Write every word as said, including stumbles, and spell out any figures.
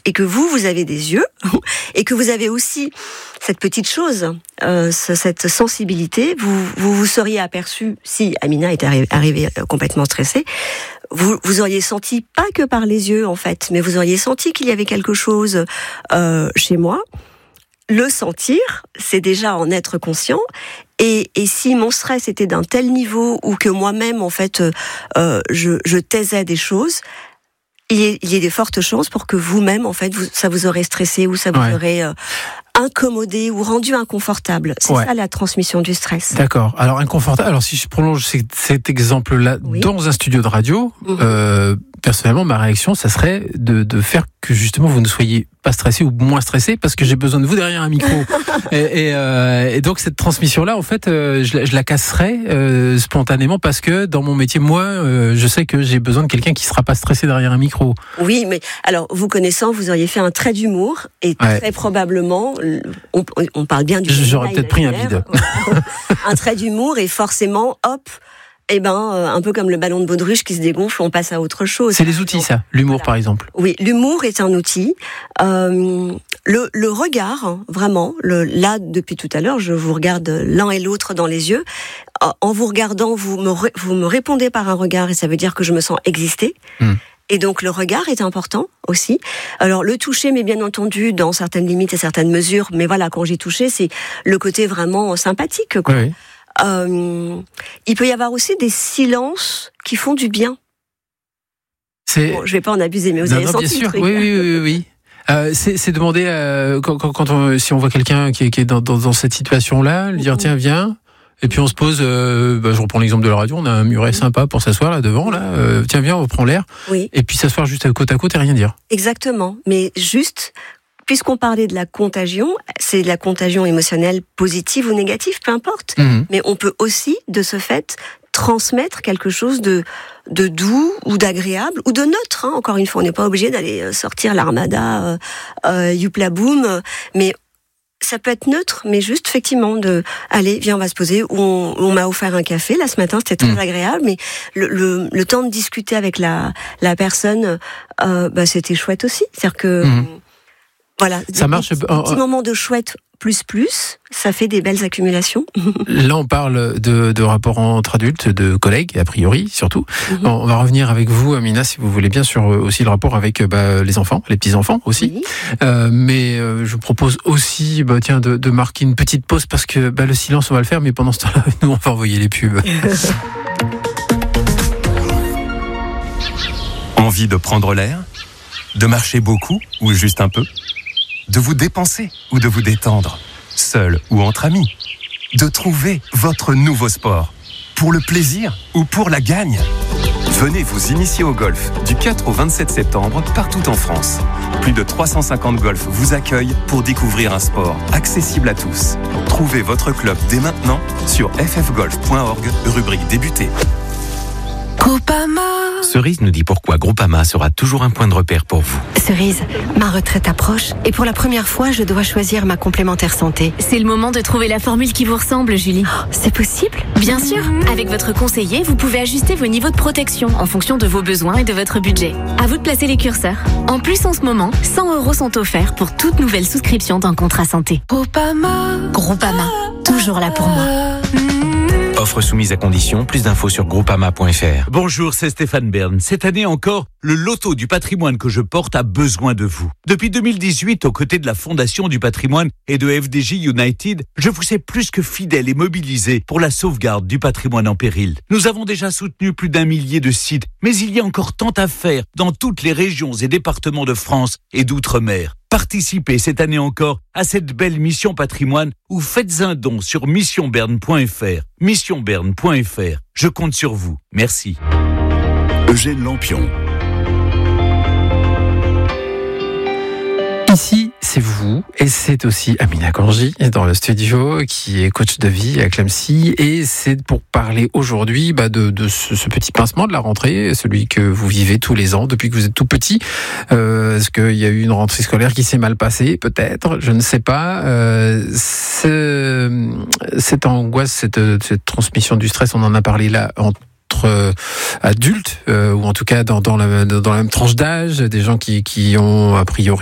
et que vous, vous avez des yeux, et que vous avez aussi cette petite chose, euh, cette sensibilité, vous, vous vous seriez aperçu, si Amina était arri- arrivée complètement stressée, vous, vous auriez senti, pas que par les yeux en fait, mais vous auriez senti qu'il y avait quelque chose euh, chez moi. Le sentir, c'est déjà en être conscient. Et, et si mon stress était d'un tel niveau ou que moi-même, en fait, euh, je, je taisais des choses, il y, a, il y a des fortes chances pour que vous-même, en fait, vous, ça vous aurait stressé ou ça vous ouais. aurait euh, incommodé ou rendu inconfortable. C'est ouais. ça la transmission du stress. D'accord. Alors inconfortable. Alors si je prolonge cet exemple-là oui. dans un studio de radio, mmh. euh, personnellement, ma réaction, ça serait de, de faire que justement vous ne soyez pas stressé ou moins stressé parce que j'ai besoin de vous derrière un micro. et, et, euh, et donc cette transmission-là, en fait, euh, je, je la casserais euh, spontanément parce que dans mon métier, moi, euh, je sais que j'ai besoin de quelqu'un qui ne sera pas stressé derrière un micro. Oui, mais alors vous connaissant, vous auriez fait un trait d'humour et ouais. très probablement, on, on parle bien du. J'aurais peut-être pris un vide. Un trait d'humour et forcément, hop. Eh ben, euh, un peu comme le ballon de baudruche qui se dégonfle, on passe à autre chose. C'est les outils, donc, ça. L'humour, voilà. Par exemple. Oui, l'humour est un outil. Euh, le, le regard, vraiment. Le, là, depuis tout à l'heure, je vous regarde l'un et l'autre dans les yeux. En vous regardant, vous me, vous me répondez par un regard et ça veut dire que je me sens exister. Mmh. Et donc le regard est important aussi. Alors le toucher, mais bien entendu dans certaines limites et certaines mesures. Mais voilà, quand j'ai touché, c'est le côté vraiment sympathique, quoi. Oui. Euh, il peut y avoir aussi des silences qui font du bien. C'est... Bon, je vais pas en abuser, mais vous non, avez non, senti bien sûr. le truc. Oui, oui, oui, oui. Euh, c'est, c'est demander euh, quand, quand, quand on, si on voit quelqu'un qui est, qui est dans, dans, dans cette situation-là, lui dire tiens viens. Et puis on se pose, euh, bah, je reprends l'exemple de la radio, on a un muret sympa pour s'asseoir là devant, là. Euh, tiens viens, on prend l'air. Oui. Et puis s'asseoir juste à côte à côte et rien dire. Exactement, mais juste. Puisqu'on parlait de la contagion, c'est de la contagion émotionnelle positive ou négative, peu importe. Mmh. Mais on peut aussi, de ce fait, transmettre quelque chose de, de doux ou d'agréable ou de neutre. Hein. Encore une fois, on n'est pas obligé d'aller sortir l'armada, euh, euh, youpla boum, mais ça peut être neutre, mais juste effectivement de allez, viens, on va se poser. Ou on, on m'a offert un café là ce matin, c'était très mmh. agréable, mais le, le, le temps de discuter avec la, la personne, euh, bah, c'était chouette aussi. C'est-à-dire que mmh. Voilà, ça marche. Un petit moment de chouette plus plus, ça fait des belles accumulations. Là, on parle de, de rapports entre adultes, de collègues, a priori, surtout. Mm-hmm. On va revenir avec vous, Amina, si vous voulez bien, sur aussi le rapport avec bah, les enfants, les petits-enfants aussi. Oui. Euh, mais euh, je vous propose aussi bah, tiens, de, de marquer une petite pause parce que bah, le silence, on va le faire, mais pendant ce temps-là, nous, on va envoyer les pubs. Envie de prendre l'air ? De marcher beaucoup ou juste un peu ? De vous dépenser ou de vous détendre, seul ou entre amis, de trouver votre nouveau sport, pour le plaisir ou pour la gagne. Venez vous initier au golf du quatre au vingt-sept septembre partout en France. Plus de trois cent cinquante golfs vous accueillent pour découvrir un sport accessible à tous. Trouvez votre club dès maintenant sur f f golf point org, rubrique débuter. Groupama. Cerise nous dit pourquoi Groupama sera toujours un point de repère pour vous. Cerise, ma retraite approche et pour la première fois, je dois choisir ma complémentaire santé. C'est le moment de trouver la formule qui vous ressemble, Julie. Oh, c'est possible ? Bien sûr. Avec votre conseiller, vous pouvez ajuster vos niveaux de protection en fonction de vos besoins et de votre budget. À vous de placer les curseurs. En plus, en ce moment, cent euros sont offerts pour toute nouvelle souscription d'un contrat santé. Groupama. Groupama. Toujours là pour moi. Offre soumise à condition, plus d'infos sur groupama point f r. Bonjour, c'est Stéphane Bern. Cette année encore, le loto du patrimoine que je porte a besoin de vous. Depuis deux mille dix-huit, aux côtés de la Fondation du patrimoine et de F D J United, je vous sais plus que fidèle et mobilisé pour la sauvegarde du patrimoine en péril. Nous avons déjà soutenu plus d'un millier de sites, mais il y a encore tant à faire dans toutes les régions et départements de France et d'outre-mer. Participez cette année encore à cette belle mission patrimoine ou faites un don sur mission bern point f r. mission bern point f r. Je compte sur vous. Merci. Eugène Lampion. Ici, c'est vous, et c'est aussi Amina Korji dans le studio, qui est coach de vie à Clamecy, et c'est pour parler aujourd'hui bah, de, de ce, ce petit pincement de la rentrée, celui que vous vivez tous les ans depuis que vous êtes tout petit. Euh, est-ce qu'il y a eu une rentrée scolaire qui s'est mal passée ? Peut-être, je ne sais pas. Euh, ce, cette angoisse, cette, cette transmission du stress, on en a parlé là en Euh, adultes euh, ou en tout cas dans, dans, la, dans la même tranche d'âge, des gens qui, qui ont a priori